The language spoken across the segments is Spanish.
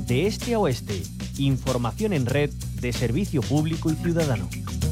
de este a oeste. Información en red de servicio público y ciudadano.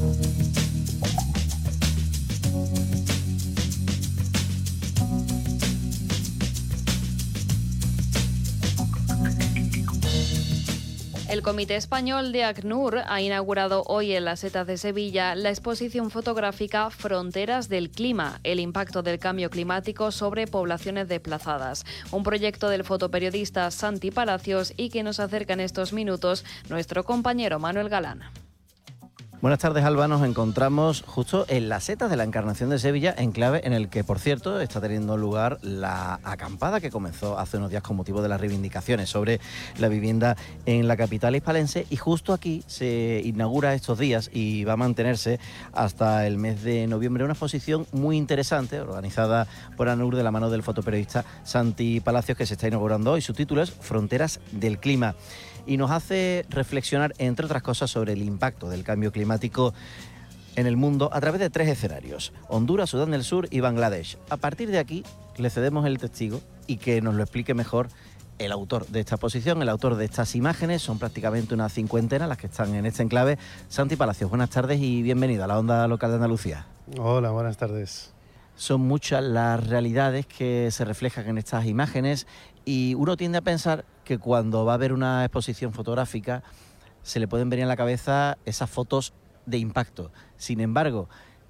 El Comité Español de ACNUR ha inaugurado hoy en las Setas de Sevilla la exposición fotográfica Fronteras del Clima, el impacto del cambio climático sobre poblaciones desplazadas. Un proyecto del fotoperiodista Santi Palacios y que nos acerca en estos minutos nuestro compañero Manuel Galán. Buenas tardes, Alba. Nos encontramos justo en las Setas de la Encarnación de Sevilla, enclave en el que, por cierto, está teniendo lugar la acampada que comenzó hace unos días con motivo de las reivindicaciones sobre la vivienda en la capital hispalense, y justo aquí se inaugura estos días y va a mantenerse hasta el mes de noviembre una exposición muy interesante organizada por ACNUR de la mano del fotoperiodista Santi Palacios, que se está inaugurando hoy. Su título es Fronteras del Clima y nos hace reflexionar, entre otras cosas, sobre el impacto del cambio climático en el mundo a través de 3 escenarios: Honduras, Sudán del Sur y Bangladesh. A partir de aquí le cedemos el testigo y que nos lo explique mejor el autor de esta exposición, el autor de estas imágenes. Son prácticamente una cincuentena las que están en este enclave. Santi Palacios, buenas tardes y bienvenido a la Onda Local de Andalucía. Hola, buenas tardes. Son muchas las realidades que se reflejan en estas imágenes y uno tiende a pensar que cuando va a haber una exposición fotográfica se le pueden venir a la cabeza esas fotos de impacto. Sin embargo,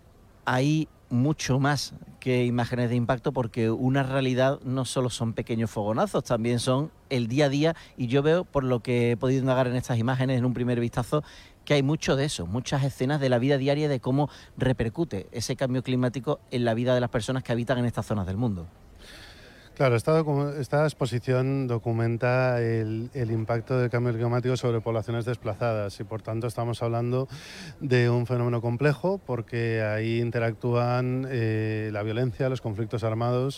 hay mucho más que imágenes de impacto, porque una realidad no solo son pequeños fogonazos, también son el día a día, y yo veo, por lo que he podido indagar en estas imágenes en un primer vistazo, que hay mucho de eso, muchas escenas de la vida diaria, de cómo repercute ese cambio climático en la vida de las personas que habitan en estas zonas del mundo. Claro, esta exposición documenta el impacto del cambio climático sobre poblaciones desplazadas y, por tanto, estamos hablando de un fenómeno complejo, porque ahí interactúan la violencia, los conflictos armados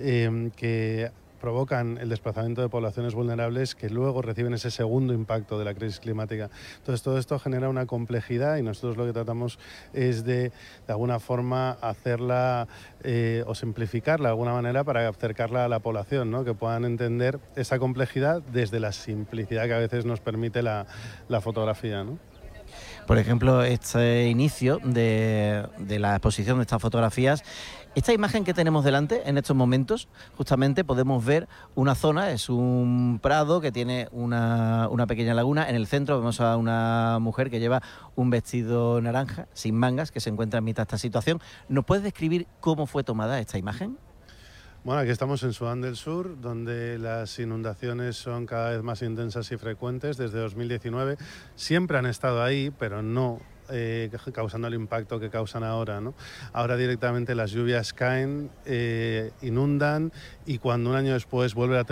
que provocan el desplazamiento de poblaciones vulnerables, que luego reciben ese segundo impacto de la crisis climática. Entonces, todo esto genera una complejidad y nosotros lo que tratamos es de alguna forma hacerla o simplificarla de alguna manera para acercarla a la población, ¿no? Que puedan entender esa complejidad desde la simplicidad que a veces nos permite la fotografía, ¿no? Por ejemplo, este inicio de la exposición de estas fotografías, esta imagen que tenemos delante en estos momentos, justamente podemos ver una zona, es un prado que tiene una pequeña laguna. En el centro vemos a una mujer que lleva un vestido naranja, sin mangas, que se encuentra en mitad de esta situación. ¿Nos puedes describir cómo fue tomada esta imagen? Bueno, aquí estamos en Sudán del Sur, donde las inundaciones son cada vez más intensas y frecuentes desde 2019. Siempre han estado ahí, pero no causando el impacto que causan ahora, ¿no? Ahora directamente las lluvias caen, inundan, y cuando un año después vuelve la